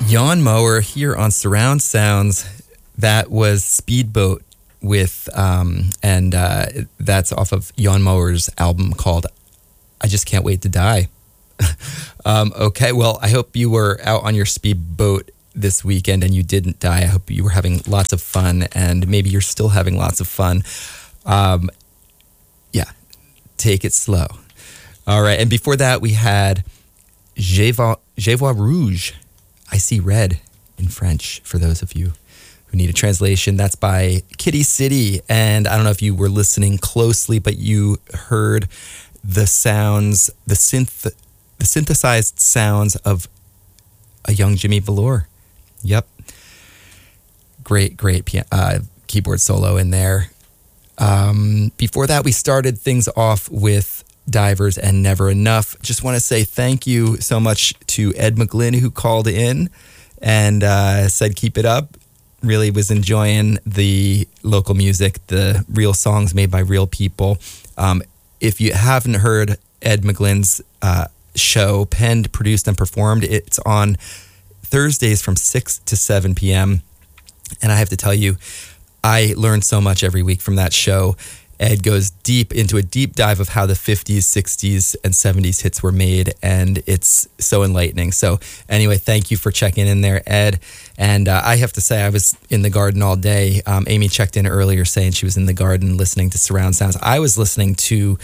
Jan Mower here on Surround Sounds. That was Speedboat with, that's off of Jan Mower's album called I Just Can't Wait to Die. Okay, well, I hope you were out on your speedboat this weekend and you didn't die. I hope you were having lots of fun, and maybe you're still having lots of fun. Yeah, take it slow. All right, and before that, we had Je vois rouge. I see red in French, for those of you who need a translation. That's by Kitty City. And I don't know if you were listening closely, but you heard the sounds, the synthesized sounds of a young Jimmy Velour. Yep. Great keyboard solo in there. Before that, we started things off with Divers and Never Enough. Just want to say thank you so much to Ed McGlynn, who called in and said keep it up. Really was enjoying the local music, the real songs made by real people. If you haven't heard Ed McGlynn's show, penned, produced, and performed, it's on Thursdays from 6 to 7 p.m. And I have to tell you, I learned so much every week from that show. Ed goes deep into a deep dive of how the 50s, 60s, and 70s hits were made, and it's so enlightening. So anyway, thank you for checking in there, Ed. And I have to say, I was in the garden all day. Amy checked in earlier saying she was in the garden listening to Surround Sounds. I was listening to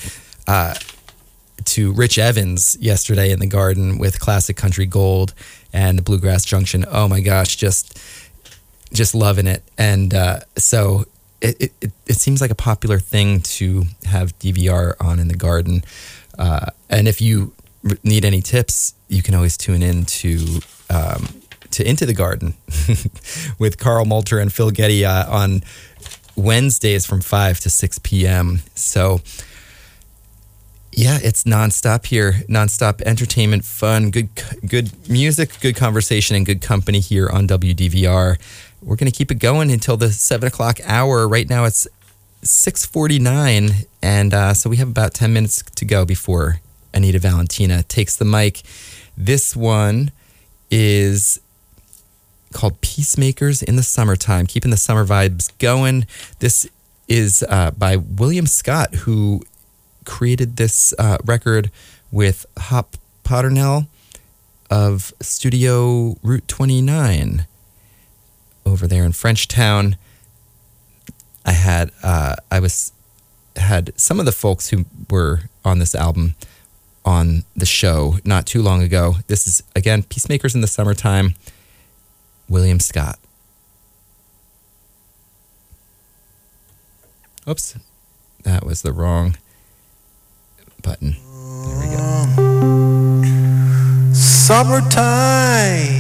Rich Evans yesterday in the garden with Classic Country Gold and the Bluegrass Junction. Oh my gosh, just loving it. And so it seems like a popular thing to have DVR on in the garden. And if you need any tips, you can always tune in to Into the Garden with Carl Moulter and Phil Getty on Wednesdays from 5 to 6 p.m. So yeah, it's nonstop here. Nonstop entertainment, fun, good music, good conversation, and good company here on WDVR. We're going to keep it going until the 7 o'clock hour. Right now it's 6:49, and so we have about 10 minutes to go before Anita Valentina takes the mic. This one is called Peacemakers in the Summertime, keeping the summer vibes going. This is by William Scott, who created this record with Hop Potternell of Studio Route 29 over there in Frenchtown. I had some of the folks who were on this album on the show not too long ago. This is, again, Peacemakers in the Summertime, William Scott. Oops, that was the wrong button. There we go. Summertime.